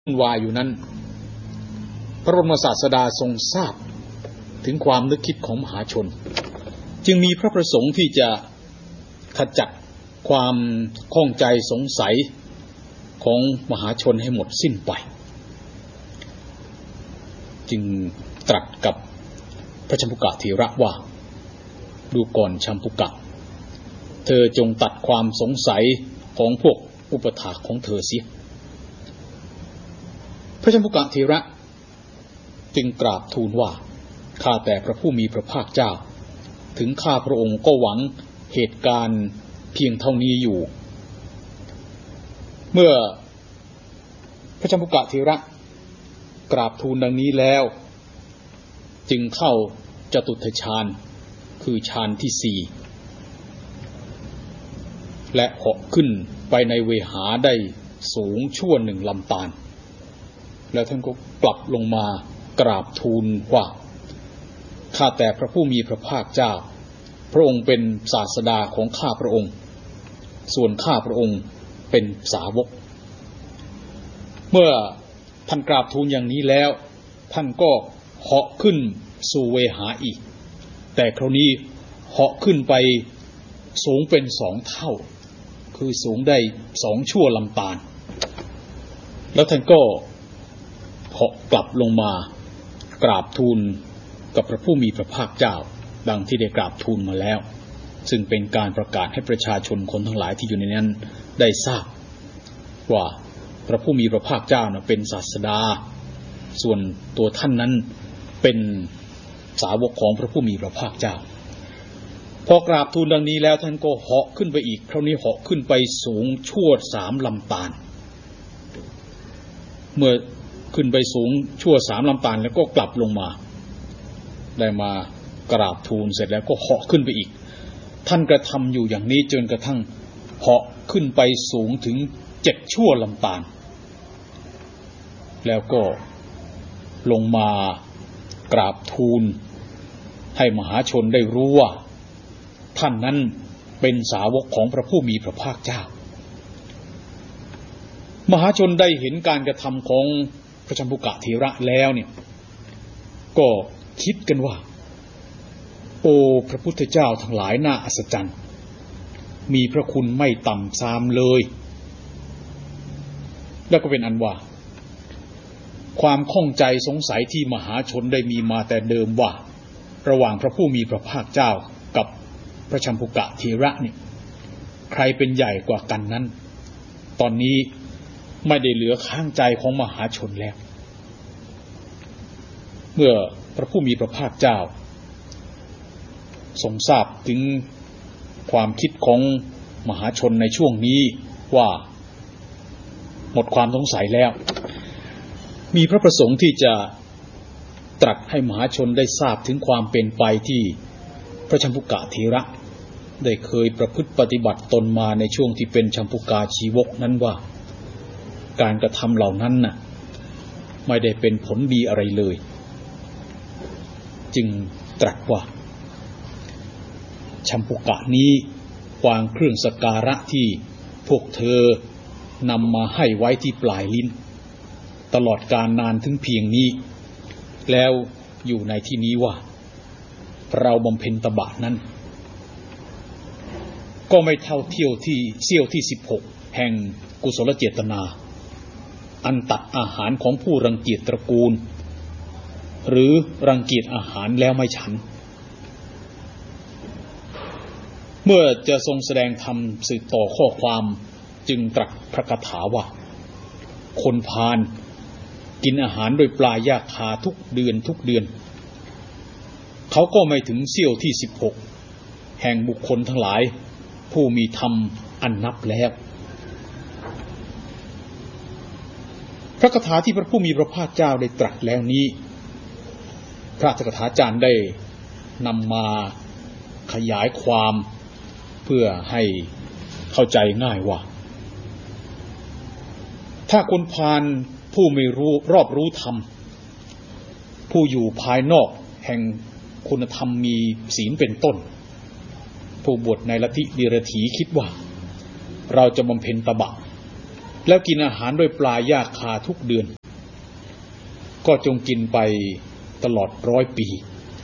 วุ่นวายอยู่นั้นพระบรมศาสดาทรงทราบถึงความนึกคิดของมหาชนจึงมีพระประสงค์ที่จะขจัดความข้องใจสงสัยของมหาชนให้หมดสิ้นไปจึงตรัสกับพระชัมพุกะเถระว่าดูก่อนชัมพุกะเธอจงตัดความสงสัยของพวกอุปถากของเธอเสียพระชัมพุกะเถระจึงกราบทูลว่าข้าแต่พระผู้มีพระภาคเจ้าถึงข้าพระองค์ก็หวังเหตุการณ์เพียงเท่านี้อยู่เมื่อพระชัมพุกะเถระกราบทูลดังนี้แล้วจึงเข้าจตุตฌานคือฌานที่สี่และเหาะขึ้นไปในเวหาได้สูงชั่วหนึ่งลำตาลแล้วท่านก็กลับลงมากราบทูลว่าข้าแต่พระผู้มีพระภาคเจ้าพระองค์เป็นศาสดาของข้าพระองค์ส่วนข้าพระองค์เป็นสาวกเมื่อท่านกราบทูลอย่างนี้แล้วท่านก็เหาะขึ้นสู่เวหาอีกแต่คราวนี้เหาะขึ้นไปสูงเป็นสองเท่าคือสูงได้สองชั่วลำตาลแล้วท่านก็เหาะกลับลงมากราบทูลกับพระผู้มีพระภาคเจ้าดังที่ได้กราบทูลมาแล้วซึ่งเป็นการประกาศให้ประชาชนคนทั้งหลายที่อยู่ในนั้นได้ทราบว่าพระผู้มีพระภาคเจ้าเป็นศาสดาส่วนตัวท่านนั้นเป็นสาวกของพระผู้มีพระภาคเจ้าพอกราบทูลดังนี้แล้วท่านก็เหาะขึ้นไปอีกคราวนี้เหาะขึ้นไปสูงชั่ว3 ลำตาลเมื่อขึ้นไปสูงชั่ว3 ลำตาลแล้วก็กลับลงมาได้มากราบทูลเสร็จแล้วก็เหาะขึ้นไปอีกท่านกระทำอยู่อย่างนี้จนกระทั่งเหาะขึ้นไปสูงถึง7 ชั่วลำตาลแล้วก็ลงมากราบทูลให้มหาชนได้รู้ว่าท่านนั้นเป็นสาวกของพระผู้มีพระภาคเจ้ามหาชนได้เห็นการกระทำของพระชัมพุกะเถระแล้วเนี่ยก็คิดกันว่าโอ้พระพุทธเจ้าทั้งหลายน่าอัศจรรย์มีพระคุณไม่ต่ำทรามเลยแล้วก็เป็นอันว่าความข้องใจสงสัยที่มหาชนได้มีมาแต่เดิมว่าระหว่างพระผู้มีพระภาคเจ้ากับพระชัมพุกะเถระเนี่ยใครเป็นใหญ่กว่ากันนั้นตอนนี้ไม่ได้เหลือข้างใจของมหาชนแล้วเมื่อพระผู้มีพระภาคเจ้าทรงทราบถึงความคิดของมหาชนในช่วงนี้ว่าหมดความสงสัยแล้วมีพระประสงค์ที่จะตรัสให้มหาชนได้ทราบถึงความเป็นไปที่พระชัมพุกะเถระได้เคยประพฤติปฏิบัติตนมาในช่วงที่เป็นชัมพุกาชีวกนั้นว่าการกระทำเหล่านั้นน่ะไม่ได้เป็นผลดีอะไรเลยจึงตรัสว่าชัมพุกะนี้วางเครื่องสักการะที่พวกเธอนำมาให้ไว้ที่ปลายลิ้นตลอดกาลนานถึงเพียงนี้แล้วอยู่ในที่นี้ว่าเราบำเพ็ญตบะนั้นก็ไม่เท่าเที่ยวที่เสี้ยวที่16แห่งกุศลเจตนาอันตัดอาหารของผู้รังเกียจตระกูลหรือรังเกียจอาหารแล้วไม่ฉันเมื่อจะทรงแสดงธรรมสืบต่อข้อความจึงตรัสพระคาถาว่าคนพาลกินอาหารโดยปลายาคาทุกเดือนเขาก็ไม่ถึงเสี้ยวที่16แห่งบุคคลทั้งหลายผู้มีธรรมอันนับแล้วพระคาถาที่พระผู้มีพระภาคเจ้าได้ตรัสแล้วนี้พระอัฏฐกถาจารย์ได้นำมาขยายความเพื่อให้เข้าใจง่ายว่าถ้าคนพาลผู้ไม่รู้รอบรู้ธรรมผู้อยู่ภายนอกแห่งคุณธรรมมีศีลเป็นต้นผู้บวชในลัทธิเดรัจฉีคิดว่าเราจะบำเพ็ญตบะแล้วกินอาหารด้วยปลายาคาทุกเดือนก็จงกินไปตลอด100 ปี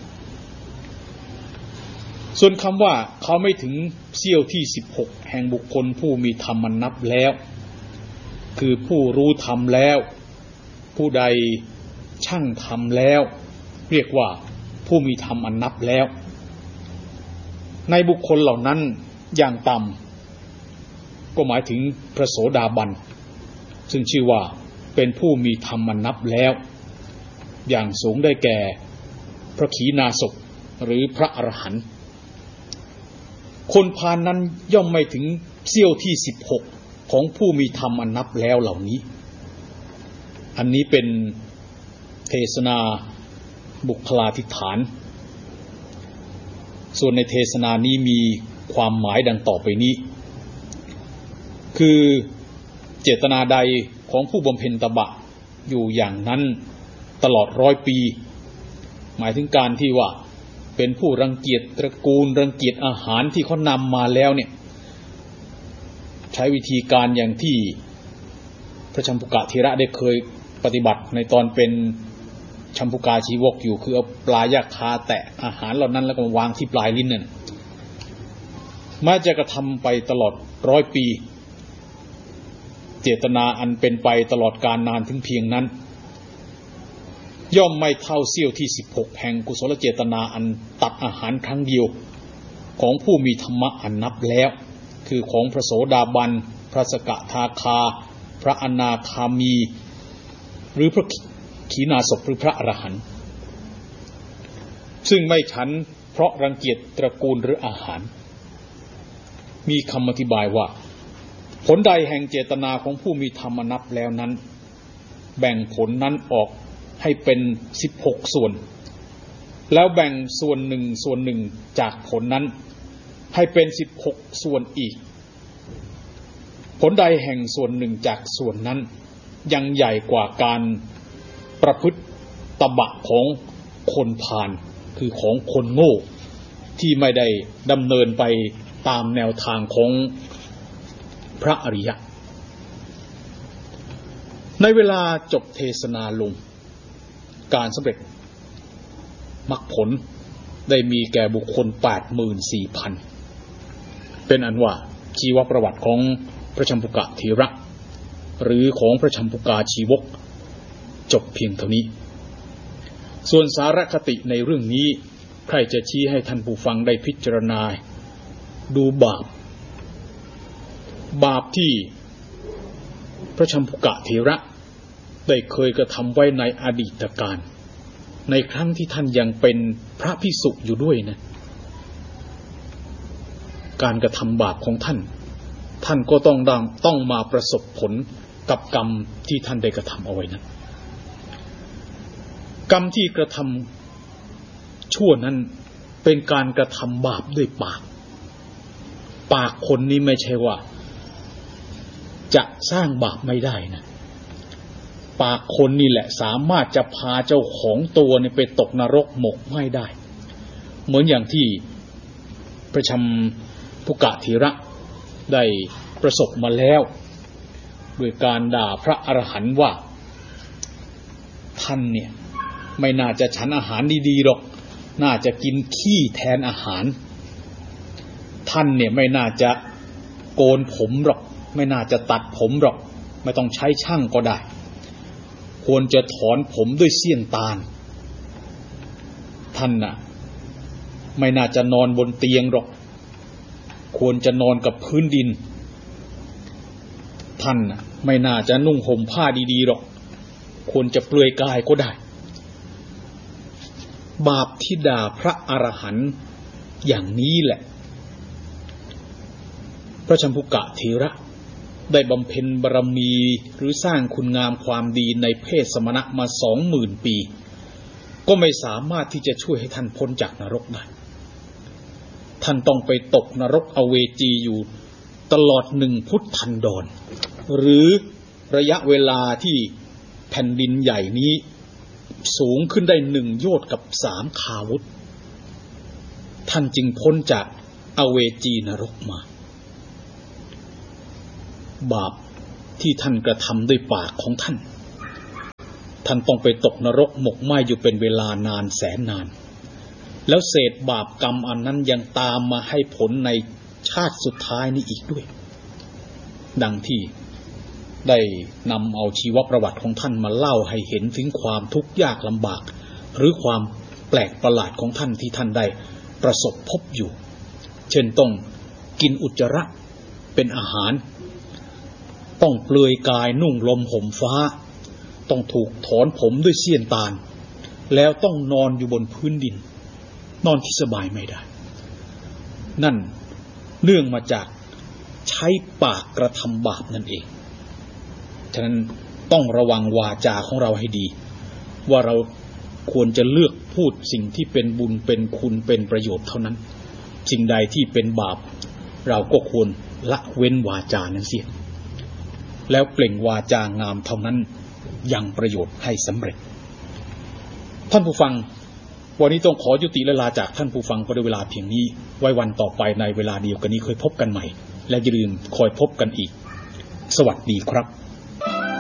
ส่วนคำว่าเขาไม่ถึงเสี้ยวที่16แห่งบุคคลผู้มีธรรมนับแล้วคือผู้รู้ธรรมแล้วผู้ใดช่างธรรมแล้วเรียกว่าผู้มีธรรมอันนับแล้วในบุคคลเหล่านั้นอย่างต่ำก็หมายถึงพระโสดาบันซึ่งชื่อว่าเป็นผู้มีธรรมอันนับแล้วอย่างสูงได้แก่พระขีณาสพหรือพระอรหันต์คนพาลนั้นย่อมไม่ถึงเสี้ยวที่16ของผู้มีธรรมอันนับแล้วเหล่านี้อันนี้เป็นเทศนาบุคลาธิฐานส่วนในเทศนานี้มีความหมายดังต่อไปนี้คือเจตนาใดของผู้บำเพ็ญตบะอยู่อย่างนั้นตลอด100 ปีหมายถึงการที่ว่าเป็นผู้รังเกียจตระกูลรังเกียจอาหารที่เขานำมาแล้วเนี่ยใช้วิธีการอย่างที่พระชัมพุกะเถระได้เคยปฏิบัติในตอนเป็นชัมพุกาชีวกอยู่คือเอาปลายาคาแตะอาหารเหล่านั้นแล้วก็มาวางที่ปลายลิ้นนั่นมาจะกระทำไปตลอด100 ปีเจตนาอันเป็นไปตลอดกาลนานถึงเพียงนั้นย่อมไม่เท่าเสี้ยวที่16แห่งกุศลเจตนาอันตัดอาหารครั้งเดียวของผู้มีธรรมะอันนับแล้วคือของพระโสดาบันพระสกทาคาพระอนาคามีหรือพระขีณาสพหรือพระอรหันต์ซึ่งไม่ฉันเพราะรังเกียจตระกูลหรืออาหารมีคำอธิบายว่าผลใดแห่งเจตนาของผู้มีธรรมนับแล้วนั้นแบ่งผลนั้นออกให้เป็น16ส่วนแล้วแบ่งส่วนหนึ่งจากผลนั้นให้เป็น16ส่วนอีกผลใดแห่งส่วนหนึ่งจากส่วนนั้นยังใหญ่กว่าการประพฤติตบะของคนพาลคือของคนโง่ที่ไม่ได้ดำเนินไปตามแนวทางของพระอริยะในเวลาจบเทศนาลงการสำเร็จมรรคผลได้มีแก่บุคคล 84,000 เป็นอันว่าชีวประวัติของพระชัมพุกะเถระหรือของพระชัมพุกาชีวกจบเพียงเท่านี้ส่วนสาระคติในเรื่องนี้ใครจะชี้ให้ท่านผู้ฟังได้พิจารณาดูบาปที่พระชัมพุกะเถระได้เคยกระทำไว้ในอดีตการในครั้งที่ท่านยังเป็นพระภิกษุอยู่ด้วยนะการกระทำบาปของท่านก็ต้องมาประสบผลกับกรรมที่ท่านได้กระทำเอาไว้นั้นกรรมที่กระทำชั่วนั้นเป็นการกระทำบาปด้วยปากคนนี้ไม่ใช่ว่าจะสร้างบาปไม่ได้นะปากคนนี่แหละสามารถจะพาเจ้าของตัวนี่ไปตกนรกหมกไหม้ได้เหมือนอย่างที่พระชัมพุกะเถระได้ประสบมาแล้วโดยการด่าพระอรหันต์ว่าท่านเนี่ยไม่น่าจะฉันอาหารดีๆหรอกน่าจะกินขี้แทนอาหารท่านเนี่ยไม่น่าจะโกนผมหรอกไม่น่าจะตัดผมหรอกไม่ต้องใช้ช่างก็ได้ควรจะถอนผมด้วยเสี้ยนตาลท่านน่ะไม่น่าจะนอนบนเตียงหรอกควรจะนอนกับพื้นดินท่านน่ะไม่น่าจะนุ่งห่มผ้าดีๆหรอกควรจะเปลือยกายก็ได้บาปที่ด่าพระอรหันต์อย่างนี้แหละพระชัมพุกะเถระได้บำเพ็ญบารมีหรือสร้างคุณงามความดีในเพศสมณะมา 20,000 ปีก็ไม่สามารถที่จะช่วยให้ท่านพ้นจากนรกได้ท่านต้องไปตกนรกอเวจีอยู่ตลอด1 พุทธันดรหรือระยะเวลาที่แผ่นดินใหญ่นี้สูงขึ้นได้1 โยชน์กับ3 คาวุธท่านจึงพ้นจากอเวจีนรกมาบาปที่ท่านกระทำด้วยปากของท่านท่านต้องไปตกนรกหมกไหม้อยู่เป็นเวลานานแสนนานแล้วเศษบาปกรรมอันนั้นยังตามมาให้ผลในชาติสุดท้ายนี้อีกด้วยดังที่ได้นำเอาชีวประวัติของท่านมาเล่าให้เห็นถึงความทุกข์ยากลำบากหรือความแปลกประหลาดของท่านที่ท่านได้ประสบพบอยู่เช่นต้องกินอุจจาระเป็นอาหารต้องเปลือยกายนุ่งลมห่มฟ้าต้องถูกถอนผมด้วยเสี้ยนตาลแล้วต้องนอนอยู่บนพื้นดินนอนที่สบายไม่ได้นั่นเนื่องมาจากใช้ปากกระทำบาปนั่นเองฉะนั้นต้องระวังวาจาของเราให้ดีว่าเราควรจะเลือกพูดสิ่งที่เป็นบุญเป็นคุณเป็นประโยชน์เท่านั้นสิ่งใดที่เป็นบาปเราก็ควรละเว้นวาจานั้นเสียแล้วเปล่งวาจางามเท่านั้นยังประโยชน์ให้สำเร็จท่านผู้ฟังวันนี้ต้องขอยุติและลาจากท่านผู้ฟังก็ด้วยเวลาเพียงนี้ไว้วันต่อไปในเวลาเดียวกันนี้เคยพบกันใหม่และอย่าลืมคอยพบกันอีกสวัสดีครับ